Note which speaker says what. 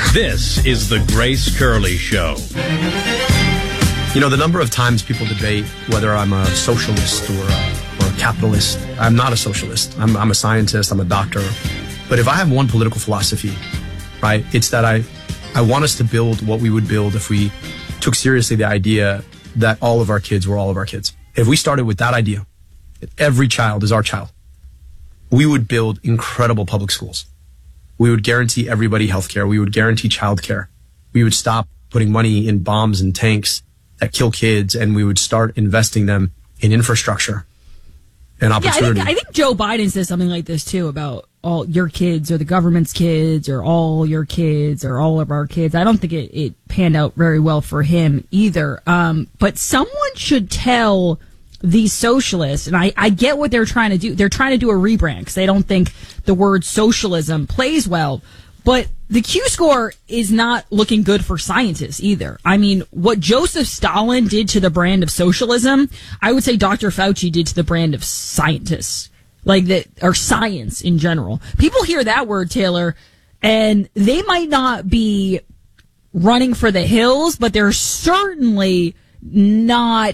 Speaker 1: This is the Grace Curley Show.
Speaker 2: You know, the number of times people debate whether I'm a socialist or a capitalist. I'm not a socialist. I'm a scientist. I'm a doctor. But if I have one political philosophy, right, it's that I want us to build what we would build if we took seriously the idea that all of our kids were all of our kids. If we started with that idea, that every child is our child, we would build incredible public schools. We would guarantee everybody healthcare. We would guarantee childcare. We would stop putting money in bombs and tanks that kill kids, and we would start investing them in infrastructure and opportunity.
Speaker 3: Yeah, I think Joe Biden says something like this too about all your kids or the government's kids or all your kids or all of our kids. I don't think it panned out very well for him either. But someone should tell these socialists, and I get what they're trying to do. They're trying to do a rebrand because they don't think the word socialism plays well. But the Q-score is not looking good for scientists either. I mean, what Joseph Stalin did to the brand of socialism, I would say Dr. Fauci did to the brand of scientists, like that, or science in general. People hear that word, Taylor, and they might not be running for the hills, but they're certainly not